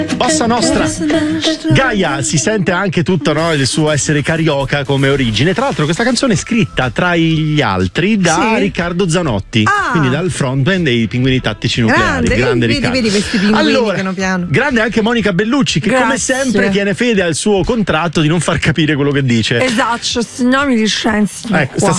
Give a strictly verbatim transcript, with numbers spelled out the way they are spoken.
Bossa Nostra. Gaia si sente anche tutto, no, il suo essere carioca come origine. Tra l'altro questa canzone è scritta tra gli altri da Sì. Riccardo Zanotti, Ah. quindi dal frontman dei Pinguini Tattici Nucleari. Grande, Grande vedi, Riccardo. vedi questi pinguini allora, piano piano. grande anche Monica Bellucci, che come Grazie. sempre tiene fede al suo contratto di non far capire quello che dice. Esatto, se no mi licenzi Ecco, qua.